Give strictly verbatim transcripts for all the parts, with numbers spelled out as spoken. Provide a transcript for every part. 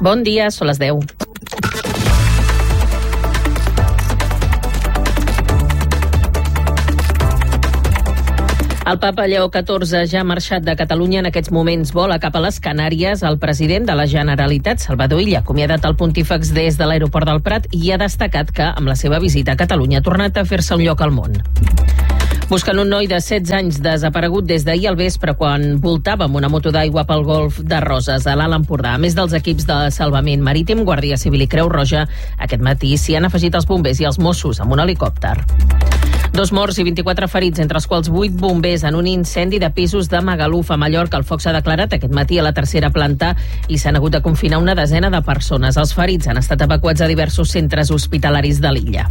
Bon dia, són les deu. El papa Lleó catorze ja ha marxat de Catalunya. En aquests moments vola cap a les Canàries. El president de la Generalitat, Salvador Illa, ha acomiadat el pontífex des de l'aeroport del Prat i ha destacat que, amb la seva visita a Catalunya, ha tornat a fer-se un lloc al món. Busquen un noi de setze anys desaparegut des d'ahir al vespre quan voltava amb una moto d'aigua pel golf de Roses, a l'Alt Empordà. A més dels equips de salvament marítim, Guàrdia Civil i Creu Roja, aquest matí s'hi han afegit els bombers i els Mossos amb un helicòpter. Dos morts i vint-i-quatre ferits, entre els quals vuit bombers en un incendi de pisos de Magaluf, a Mallorca. El foc s'ha declarat aquest matí a la tercera planta i s'han hagut de confinar una desena de persones. Els ferits han estat evacuats a diversos centres hospitalaris de l'illa.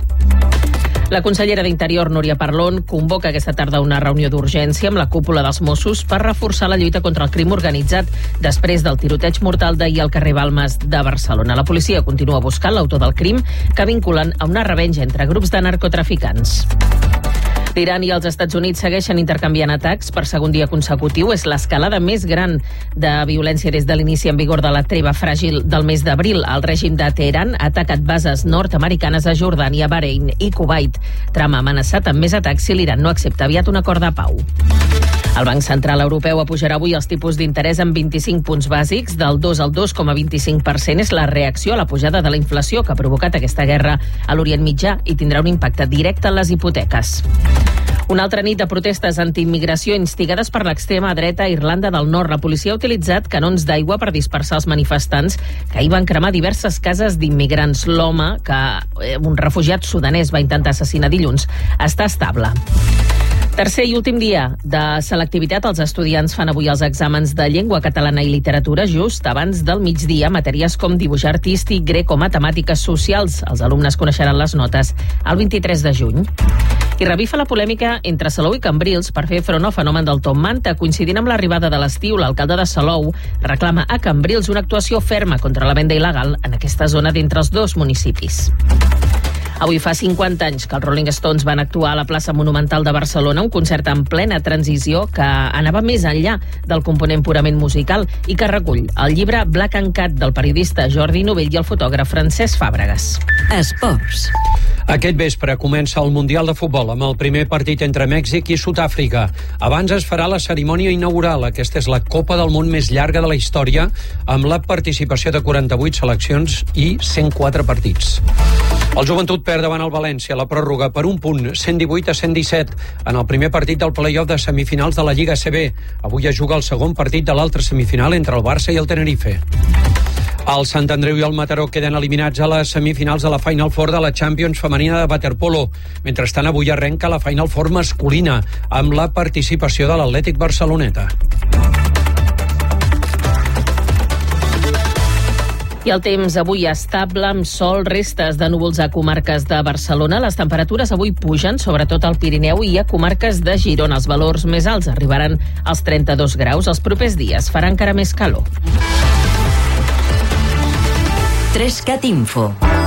La consellera d'Interior, Núria Parlon, convoca aquesta tarda una reunió d'urgència amb la cúpula dels Mossos per reforçar la lluita contra el crim organitzat després del tiroteig mortal d'ahir al carrer Balmes de Barcelona. La policia continua buscant l'autor del crim, que vinculen a una revenja entre grups de narcotraficants. L'Iran i els Estats Units segueixen intercanviant atacs per segon dia consecutiu. És l'escalada més gran de violència des de l'inici en vigor de la treva fràgil del mes d'abril. El règim de Teheran ha atacat bases nord-americanes a Jordània, Bahrein i Kuwait. Trump ha amenaçat amb més atacs si l'Iran no accepta aviat un acord de pau. El Banc Central Europeu apujarà avui els tipus d'interès en vint-i-cinc punts bàsics, del dos al dos coma vint-i-cinc per cent. És la reacció a la pujada de la inflació que ha provocat aquesta guerra a l'Orient Mitjà i tindrà un impacte directe en les hipoteques. Una altra nit de protestes antiimmigració instigades per l'extrema dreta a Irlanda del Nord. La policia ha utilitzat canons d'aigua per dispersar els manifestants que ahir van cremar diverses cases d'immigrants. L'home, que un refugiat sudanès va intentar assassinar dilluns, està estable. Tercer i últim dia de selectivitat. Els estudiants fan avui els exàmens de llengua catalana i literatura just abans del migdia. Matèries com dibuix artístic, grec o matemàtiques socials. Els alumnes coneixeran les notes el vint-i-tres de juny. I revifa la polèmica entre Salou i Cambrils per fer front al fenomen del Top Manta. Coincidint amb l'arribada de l'estiu, l'alcalde de Salou reclama a Cambrils una actuació ferma contra la venda il·legal en aquesta zona d'entre els dos municipis. Avui fa cinquanta anys que els Rolling Stones van actuar a la plaça Monumental de Barcelona, un concert en plena transició que anava més enllà del component purament musical i que recull el llibre Black and Cat del periodista Jordi Novell i el fotògraf Francesc Fàbregas. Esports. Aquest vespre comença el Mundial de Futbol amb el primer partit entre Mèxic i Sud-àfrica. Abans es farà la cerimònia inaugural. Aquesta és la Copa del Món més llarga de la història, amb la participació de quaranta-vuit seleccions i cent quatre partits. El Joventut perd davant el València la pròrroga per un punt, cent divuit a cent disset, en el primer partit del play-off de semifinals de la Lliga A C B. Avui es juga el segon partit de l'altra semifinal entre el Barça i el Tenerife. El Sant Andreu i el Mataró queden eliminats a les semifinals de la Final Four de la Champions femenina de waterpolo. Mentrestant, avui arrenca la Final Four masculina, amb la participació de l'Atlètic Barceloneta. I el temps avui estable, amb sol, restes de núvols a comarques de Barcelona. Les temperatures avui pugen, sobretot al Pirineu i a comarques de Girona. Els valors més alts arribaran als trenta-dos graus. Els propers dies farà encara més calor. tres cat Info.